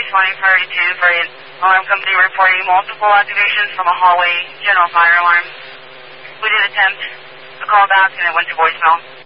priority 2 for an alarm company reporting multiple activations from a hallway general fire alarm. We did attempt a call back and it went to voicemail.